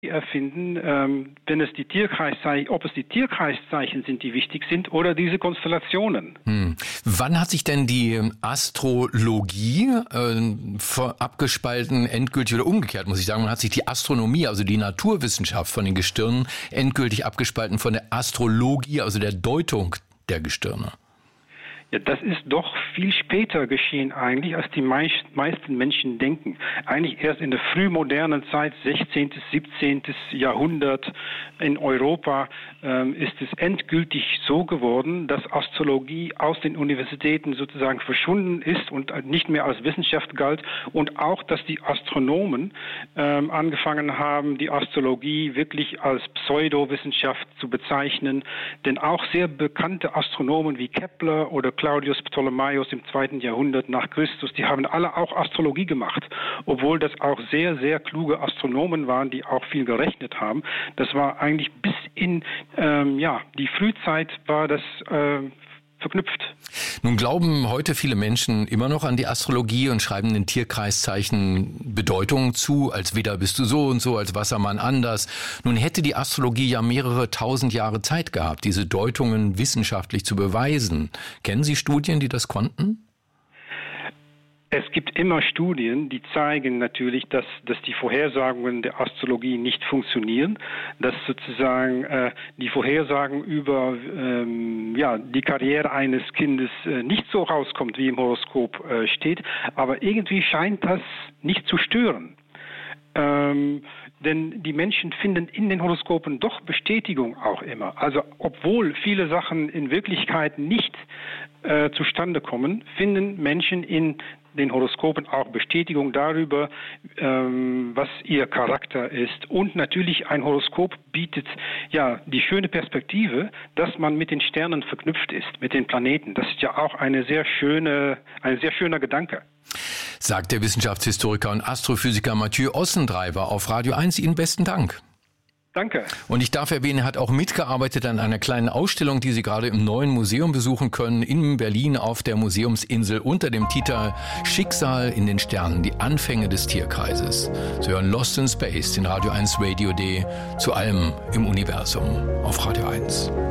erfinden, wenn es ob es die Tierkreiszeichen sind, die wichtig sind, oder diese Konstellationen. Wann hat sich denn die Astrologie abgespalten, endgültig oder umgekehrt, muss ich sagen, wann hat sich die Astronomie, also die Naturwissenschaft von den Gestirnen, endgültig abgespalten von der Astrologie, also der Deutung der Gestirne? Ja, das ist doch viel später geschehen eigentlich, als die meisten Menschen denken. Eigentlich erst in der frühmodernen Zeit, 16., 17. Jahrhundert in Europa, ist es endgültig so geworden, dass Astrologie aus den Universitäten sozusagen verschwunden ist und nicht mehr als Wissenschaft galt, und auch, dass die Astronomen angefangen haben, die Astrologie wirklich als Pseudowissenschaft zu bezeichnen. Denn auch sehr bekannte Astronomen wie Kepler oder Claudius Ptolemaios im 2. Jahrhundert nach Christus, die haben alle auch Astrologie gemacht, obwohl das auch sehr, sehr kluge Astronomen waren, die auch viel gerechnet haben. Das war eigentlich bis in die Frühzeit war das verknüpft. Nun glauben heute viele Menschen immer noch an die Astrologie und schreiben den Tierkreiszeichen Bedeutungen zu, als Widder bist du so und so, als Wassermann anders. Nun hätte die Astrologie ja mehrere tausend Jahre Zeit gehabt, diese Deutungen wissenschaftlich zu beweisen. Kennen Sie Studien, die das konnten? Es gibt immer Studien, die zeigen natürlich, dass die Vorhersagungen der Astrologie nicht funktionieren, dass sozusagen die Vorhersagen über die Karriere eines Kindes nicht so rauskommt, wie im Horoskop steht, aber irgendwie scheint das nicht zu stören. Denn die Menschen finden in den Horoskopen doch Bestätigung auch immer. Also obwohl viele Sachen in Wirklichkeit nicht zustande kommen, finden Menschen in den Horoskopen auch Bestätigung darüber, was ihr Charakter ist. Und natürlich ein Horoskop bietet die schöne Perspektive, dass man mit den Sternen verknüpft ist, mit den Planeten. Das ist ja auch ein sehr schöner Gedanke. Sagt der Wissenschaftshistoriker und Astrophysiker Mathieu Ossendreiber auf Radio 1. Ihnen besten Dank. Danke. Und ich darf erwähnen, er hat auch mitgearbeitet an einer kleinen Ausstellung, die Sie gerade im neuen Museum besuchen können, in Berlin auf der Museumsinsel unter dem Titel Schicksal in den Sternen, die Anfänge des Tierkreises. Sie hören Lost in Space, den Radio 1 Radio Day, zu allem im Universum auf Radio 1.